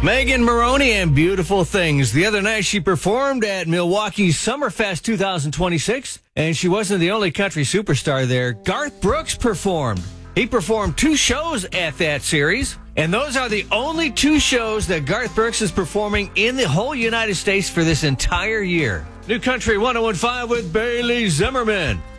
Megan Moroney and Beautiful Things. The other night she performed at Milwaukee's Summerfest 2026, and she wasn't the only country superstar there. Garth Brooks performed. He performed 2 shows at that series, and those are the only 2 shows that Garth Brooks is performing in the whole United States for this entire year. New Country 101.5 with Bailey Zimmerman.